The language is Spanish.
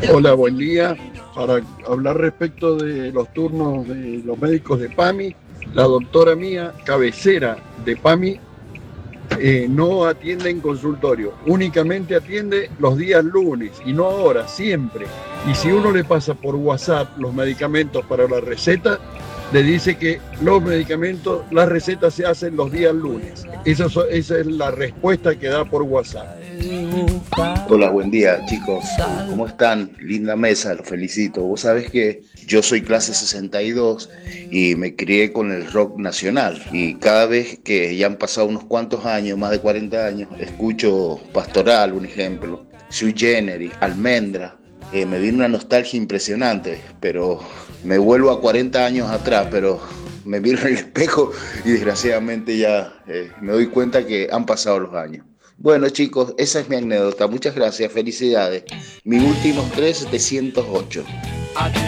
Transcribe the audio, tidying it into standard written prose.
Hola, buen día. Para hablar respecto de los turnos de los médicos de PAMI, la doctora mía, cabecera de PAMI, no atiende en consultorio, únicamente atiende los días lunes y no ahora, siempre. Y si uno le pasa por WhatsApp los medicamentos para la receta, le dice que los medicamentos, las recetas se hacen los días lunes. Esa es la respuesta que da por WhatsApp. Hola, buen día, chicos. ¿Cómo están? Linda mesa, los felicito. Vos sabés que yo soy clase 62 y me crié con el rock nacional. Y cada vez que ya han pasado unos cuantos años, más de 40 años, escucho Pastoral, un ejemplo, Sui Generis, Almendra. Me viene una nostalgia impresionante, pero me vuelvo a 40 años atrás, pero me miro en el espejo y desgraciadamente ya me doy cuenta que han pasado los años. Bueno, chicos, esa es mi anécdota. Muchas gracias, felicidades. Mi últimos 3, 708.